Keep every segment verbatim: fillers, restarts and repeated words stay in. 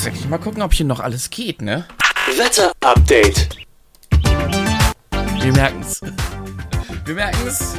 tatsächlich mal gucken, ob hier noch alles geht, ne? Wetter-Update. Wir merken's. Wir merken's.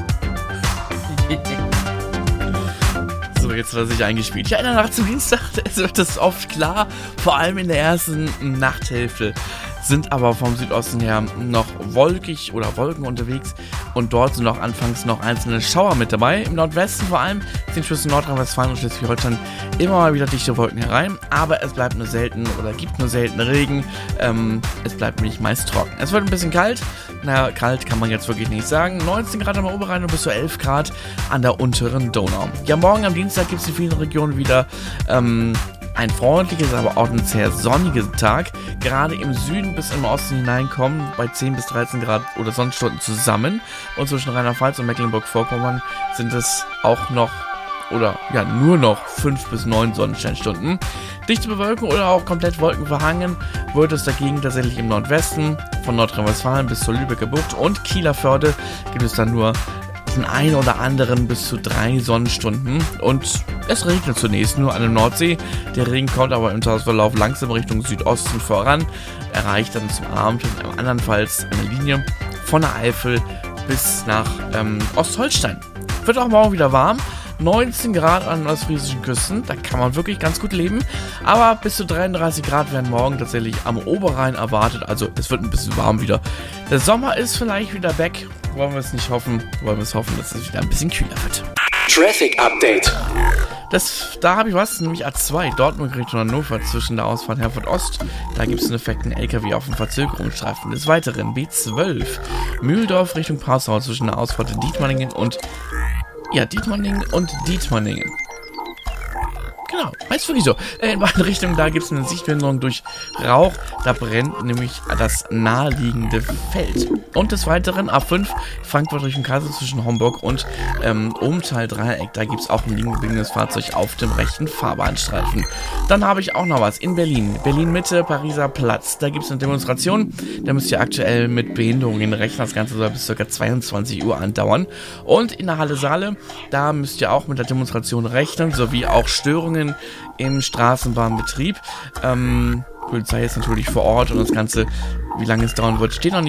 So, jetzt hat er sich eingespielt. Ja, in der Nacht zum Dienstag wird das oft klar, vor allem in der ersten Nachthälfte. Sind aber vom Südosten her noch wolkig oder Wolken unterwegs und dort sind auch anfangs noch einzelne Schauer mit dabei. Im Nordwesten vor allem ziehen zwischen Nordrhein-Westfalen und Schleswig-Holstein immer mal wieder dichte Wolken herein, aber es bleibt nur selten oder gibt nur selten Regen. Ähm, es bleibt nämlich meist trocken. Es wird ein bisschen kalt. Na, kalt kann man jetzt wirklich nicht sagen. neunzehn Grad am Oberrhein und bis zu elf Grad an der unteren Donau. Ja, morgen am Dienstag gibt es in vielen Regionen wieder ähm, ein freundliches, aber auch ein sehr sonniges Tag. Gerade im Süden bis im Osten hineinkommen bei zehn bis dreizehn Grad oder Sonnenstunden zusammen. Und zwischen Rheinland-Pfalz und Mecklenburg-Vorpommern sind es auch noch oder ja nur noch fünf bis neun Sonnensteinstunden. Dichte Bewölkung oder auch komplett wolkenverhangen wird es dagegen tatsächlich im Nordwesten von Nordrhein-Westfalen bis zur Lübecker Bucht und Kieler Förde gibt es dann nur den einen oder anderen bis zu drei Sonnenstunden und es regnet zunächst nur an der Nordsee. Der Regen kommt aber im Tagesverlauf langsam Richtung Südosten voran, erreicht dann zum Abend und andernfalls eine Linie von der Eifel bis nach ähm, Ostholstein. Wird auch morgen wieder warm. neunzehn Grad an den ostfriesischen Küsten, da kann man wirklich ganz gut leben, aber bis zu dreiunddreißig Grad werden morgen tatsächlich am Oberrhein erwartet, also es wird ein bisschen warm wieder. Der Sommer ist vielleicht wieder weg, wollen wir es nicht hoffen, wollen wir es hoffen, dass es wieder ein bisschen kühler wird. Traffic Update. Das, da habe ich was, nämlich A zwei, Dortmund Richtung Hannover zwischen der Ausfahrt Herford Ost. Da gibt es einen defekten L K W auf dem Verzögerungsstreifen. Des Weiteren B zwölf, Mühldorf Richtung Passau zwischen der Ausfahrt in Dietmanningen und Ja, Dietmanningen und Dietmanningen. Genau, heißt wirklich so. In beiden Richtungen, da gibt es eine Sichtbehinderung durch Rauch. Da brennt nämlich das naheliegende Feld. Und des Weiteren A fünf, Frankfurt Richtung Kassel zwischen Homburg und ähm, Umtal Dreieck. Da gibt es auch ein liegen gebliebenes Fahrzeug auf dem rechten Fahrbahnstreifen. Dann habe ich auch noch was in Berlin. Berlin-Mitte, Pariser Platz. Da gibt es eine Demonstration. Da müsst ihr aktuell mit Behinderungen rechnen. Das Ganze soll bis ca. zweiundzwanzig Uhr andauern. Und in der Halle Saale, da müsst ihr auch mit der Demonstration rechnen, sowie auch Störungen im Straßenbahnbetrieb. Ähm, Polizei ist natürlich vor Ort und das Ganze, wie lange es dauern wird, steht noch nicht.